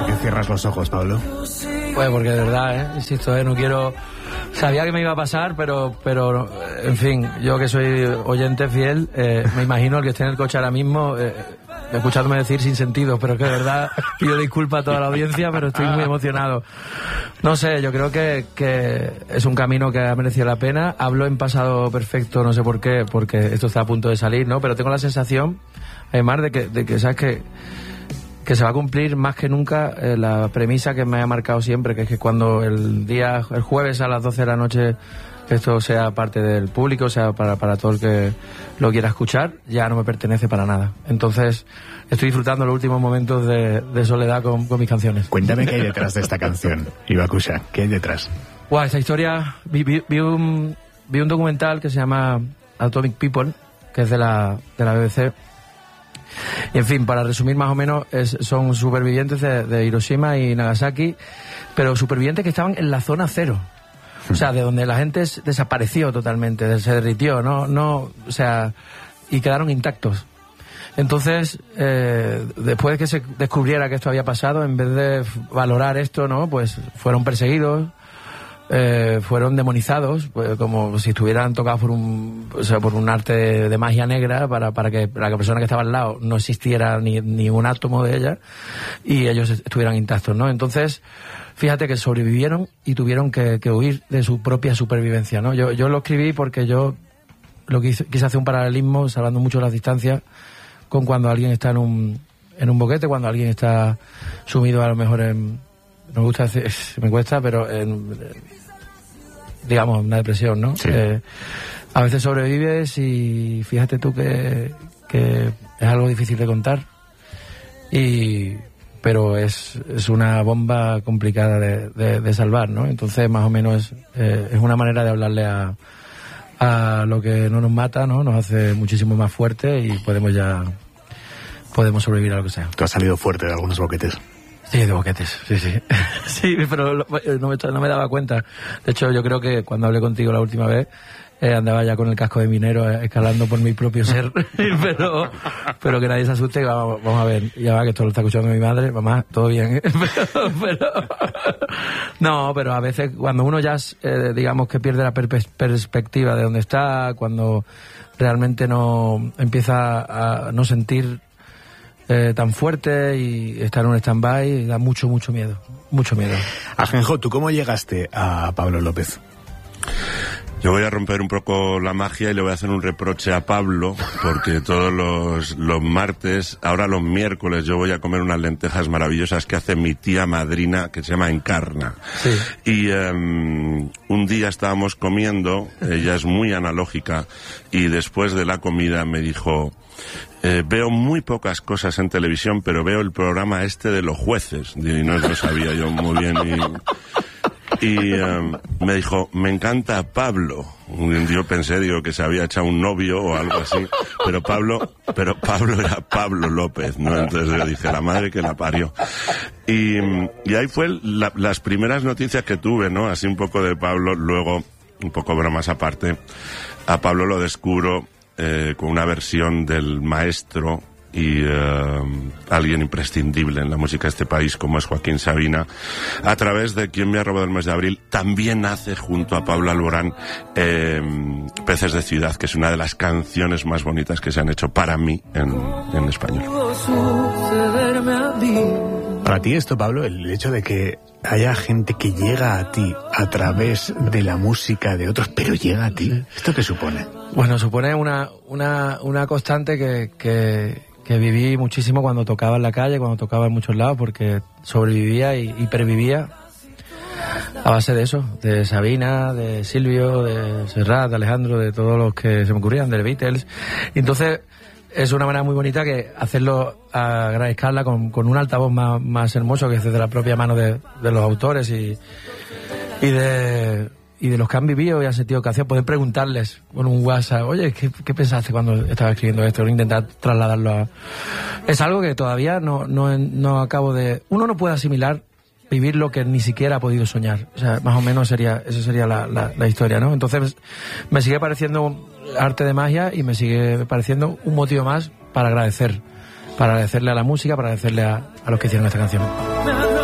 ¿Por qué cierras los ojos, Pablo? Pues porque de verdad, insisto, no quiero... Sabía que me iba a pasar, pero en fin, yo que soy oyente fiel, me imagino el que esté en el coche ahora mismo, escuchándome decir sin sentido, pero que de verdad pido disculpas a toda la audiencia, pero estoy muy emocionado. No sé, yo creo que es un camino que ha merecido la pena. Hablo en pasado perfecto, no sé por qué, porque esto está a punto de salir, ¿no? Pero tengo la sensación, además, de que sabes que se va a cumplir más que nunca la premisa que me ha marcado siempre, que es que cuando el jueves a las 12 de la noche esto sea parte del público, sea para todo el que lo quiera escuchar, ya no me pertenece para nada. Entonces estoy disfrutando los últimos momentos de soledad con mis canciones. Cuéntame qué hay detrás de esta canción, Ibakusha, ¿qué hay detrás? Esta historia, vi un documental que se llama Atomic People, que es de la BBC. Y en fin, para resumir más o menos, son supervivientes de Hiroshima y Nagasaki, pero supervivientes que estaban en la zona cero. O sea, de donde la gente desapareció totalmente, se derritió, o sea, y quedaron intactos. Entonces, después de que se descubriera que esto había pasado, en vez de valorar esto, pues fueron perseguidos, fueron demonizados, pues, como si estuvieran tocados por un arte de magia negra para que la persona que estaba al lado no existiera ni un átomo de ella y ellos estuvieran intactos, ¿no? Entonces, fíjate que sobrevivieron y tuvieron que huir de su propia supervivencia, ¿no? Yo lo escribí porque yo quise hacer un paralelismo, salvando mucho las distancias, con cuando alguien está en un boquete, cuando alguien está sumido a lo mejor no me gusta decir, me cuesta, pero digamos, una depresión, ¿no? Sí. A veces sobrevives y fíjate tú que es algo difícil de contar, pero es una bomba complicada de salvar, ¿no? Entonces, más o menos, es una manera de hablarle a lo que no nos mata, ¿no? Nos hace muchísimo más fuertes y podemos sobrevivir a lo que sea. Tú has salido fuerte de algunos boquetes. Sí, de boquetes, sí. Sí, pero no me daba cuenta. De hecho, yo creo que cuando hablé contigo la última vez, andaba ya con el casco de minero escalando por mi propio ser. pero que nadie se asuste, vamos a ver. Ya va, que esto lo está escuchando mi madre. Mamá, todo bien, pero a veces cuando uno ya, digamos que pierde la perspectiva de dónde está, cuando realmente no empieza a no sentir tan fuerte y estar en un stand-by, da mucho miedo. Ajenjo, ¿tú cómo llegaste a Pablo López? Yo voy a romper un poco la magia y le voy a hacer un reproche a Pablo, porque todos los martes, ahora los miércoles, yo voy a comer unas lentejas maravillosas que hace mi tía madrina, que se llama Encarna. Sí. Y un día estábamos comiendo, ella es muy analógica, y después de la comida me dijo... veo muy pocas cosas en televisión, pero veo el programa de los jueces. Y no lo sabía yo muy bien. Y me dijo, me encanta Pablo. Yo pensé, que se había echado un novio o algo así. Pero Pablo era Pablo López, ¿no? Entonces yo dije, la madre que la parió. Y ahí fue las primeras noticias que tuve, ¿no? Así un poco de Pablo. Luego, un poco bromas aparte, a Pablo lo descubro con una versión del maestro y alguien imprescindible en la música de este país, como es Joaquín Sabina, a través de Quien me ha robado el mes de abril. También hace junto a Pablo Alborán Peces de ciudad, que es una de las canciones más bonitas que se han hecho para mí en español. Para ti esto, Pablo, el hecho de que haya gente que llega a ti a través de la música de otros, pero llega a ti, ¿esto qué supone? Bueno, supone una constante que viví muchísimo cuando tocaba en la calle, cuando tocaba en muchos lados, porque sobrevivía y hipervivía a base de eso, de Sabina, de Silvio, de Serrat, de Alejandro, de todos los que se me ocurrían, de Beatles. Y entonces es una manera muy bonita que hacerlo a gran escala con un altavoz más hermoso, que es desde la propia mano de los autores y de los que han vivido y han sentido canción, poder preguntarles con un WhatsApp, oye, ¿qué pensaste cuando estaba escribiendo esto? Intentar trasladarlo Es algo que todavía no acabo de... Uno no puede asimilar vivir lo que ni siquiera ha podido soñar. O sea, más o menos eso sería la historia, ¿no? Entonces me sigue pareciendo arte de magia y me sigue pareciendo un motivo más para agradecer para agradecerle a la música, para agradecerle a los que hicieron esta canción.